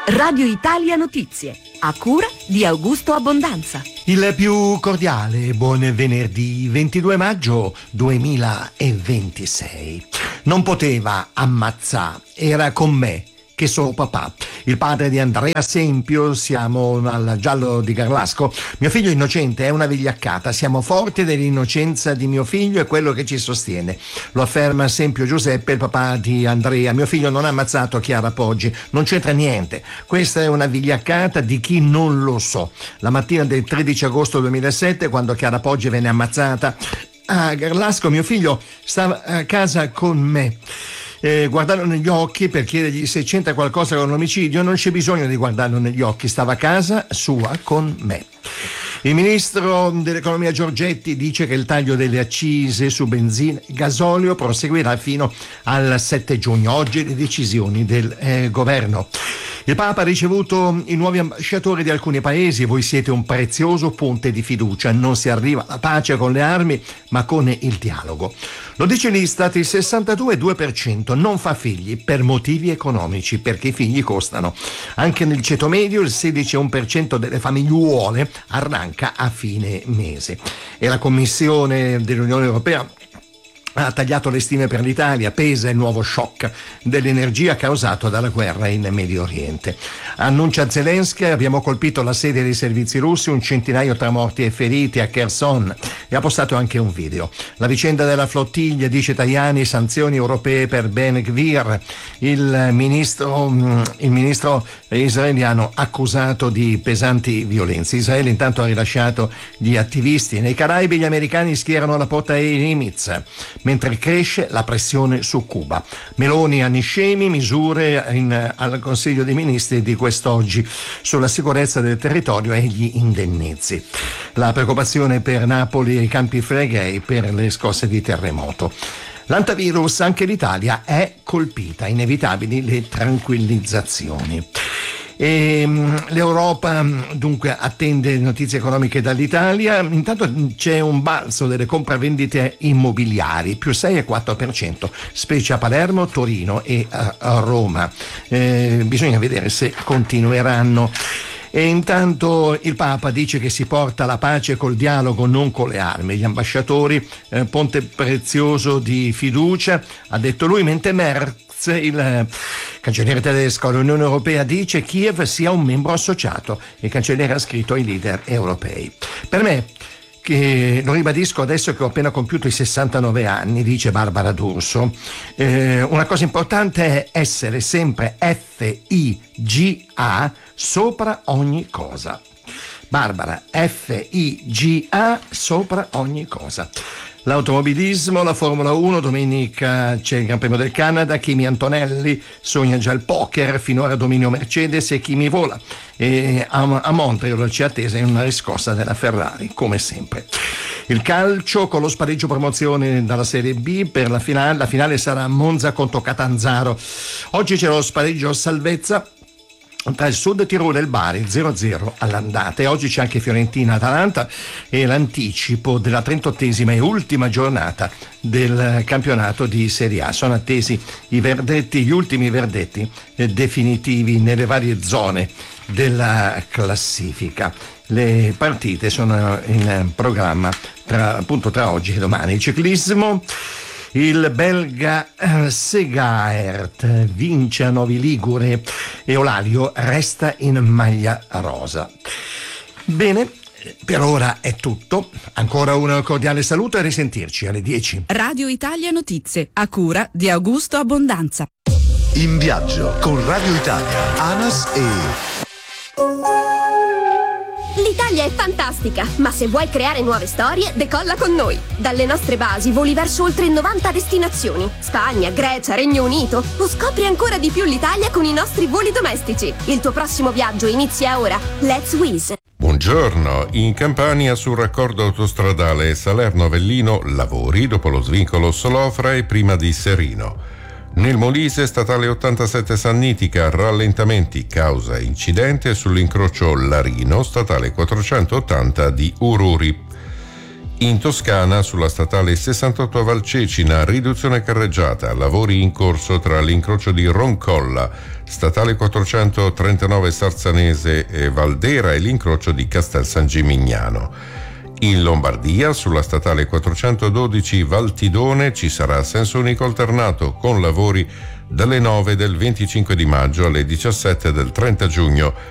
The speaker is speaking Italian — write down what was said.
Radio Italia Notizie, a cura di Augusto Abbondanza. Il più cordiale buon venerdì 22 maggio 2026. Non poteva ammazzare, era con me che sono papà. Il padre di Andrea Sempio, siamo al giallo di Garlasco. Mio figlio innocente è una vigliaccata, siamo forti dell'innocenza di mio figlio e quello che ci sostiene. Lo afferma Sempio Giuseppe, il papà di Andrea. Mio figlio non ha ammazzato Chiara Poggi, non c'entra niente. Questa è una vigliaccata di chi non lo so. La mattina del 13 agosto 2007, quando Chiara Poggi venne ammazzata a Garlasco, mio figlio stava a casa con me. Guardarlo negli occhi per chiedergli se c'entra qualcosa con l'omicidio. Non c'è bisogno di guardarlo negli occhi, stava a casa sua con me. Il ministro dell'economia Giorgetti dice che il taglio delle accise su benzina e gasolio proseguirà fino al 7 giugno. Oggi le decisioni del governo. Il Papa ha ricevuto i nuovi ambasciatori di alcuni paesi. Voi siete un prezioso ponte di fiducia. Non si arriva alla pace con le armi, ma con il dialogo. Lo dice l'Istat, il 62,2% non fa figli per motivi economici, perché i figli costano. Anche nel ceto medio il 16,1% delle famigliuole arranca a fine mese. E la Commissione dell'Unione Europea ha tagliato le stime per l'Italia, pesa il nuovo shock dell'energia causato dalla guerra in Medio Oriente. Annuncia Zelensky: abbiamo colpito la sede dei servizi russi, un centinaio tra morti e feriti a Kherson, e ha postato anche un video. La vicenda della flottiglia, dice Tajani, sanzioni europee per Ben Gvir, il ministro israeliano accusato di pesanti violenze. Israele intanto ha rilasciato gli attivisti. Nei Caraibi gli americani schierano la portaerei Nimitz, mentre cresce la pressione su Cuba. Meloni a Niscemi, misure al Consiglio dei Ministri di quest'oggi sulla sicurezza del territorio e gli indennizzi. La preoccupazione per Napoli e i Campi Flegrei per le scosse di terremoto. L'antivirus, anche l'Italia è colpita, inevitabili le tranquillizzazioni. E l'Europa dunque attende notizie economiche dall'Italia. Intanto c'è un balzo delle compravendite immobiliari, più 6,4%, specie a Palermo, Torino e a Roma. Bisogna vedere se continueranno. E intanto il Papa dice che si porta la pace col dialogo, non con le armi. Gli ambasciatori, ponte prezioso di fiducia, ha detto lui, mentre Merz, il cancelliere tedesco all'Unione Europea, dice Kiev sia un membro associato. Il cancelliere ha scritto ai leader europei. Per me, che lo ribadisco adesso che ho appena compiuto i 69 anni, dice Barbara D'Urso, una cosa importante è essere sempre FIGA sopra ogni cosa. Barbara, FIGA sopra ogni cosa. L'automobilismo, la Formula 1, domenica c'è il Gran Premio del Canada, Kimi Antonelli sogna già il poker, finora dominio Mercedes e Kimi vola. E a Montreal c'è attesa in una riscossa della Ferrari, come sempre. Il calcio con lo spareggio promozione dalla Serie B per la finale sarà Monza contro Catanzaro. Oggi c'è lo spareggio salvezza tra il Sud Tirolo e il Bari, 0-0 all'andata, e oggi c'è anche Fiorentina-Atalanta e l'anticipo della 38esima e ultima giornata del campionato di Serie A. Sono attesi gli ultimi verdetti definitivi nelle varie zone della classifica. Le partite sono in programma tra oggi e domani. Il ciclismo. Il belga Segaert vince a Novi Ligure e Olalio resta in maglia rosa. Bene, per ora è tutto. Ancora un cordiale saluto e a risentirci alle 10. Radio Italia Notizie, a cura di Augusto Abbondanza. In viaggio con Radio Italia, ANAS e... L'Italia è fantastica, ma se vuoi creare nuove storie, decolla con noi. Dalle nostre basi voli verso oltre 90 destinazioni. Spagna, Grecia, Regno Unito. O scopri ancora di più l'Italia con i nostri voli domestici. Il tuo prossimo viaggio inizia ora. Let's Wizz. Buongiorno, in Campania sul raccordo autostradale Salerno-Avellino lavori dopo lo svincolo Solofra e prima di Serino. Nel Molise statale 87 Sannitica, rallentamenti causa incidente sull'incrocio Larino statale 480 di Ururi. In Toscana, sulla statale 68 Valcecina, riduzione carreggiata, lavori in corso tra l'incrocio di Roncolla, statale 439 Sarzanese e Valdera e l'incrocio di Castel San Gimignano. In Lombardia, sulla statale 412 Valtidone, ci sarà senso unico alternato con lavori dalle 9 del 25 di maggio alle 17 del 30 giugno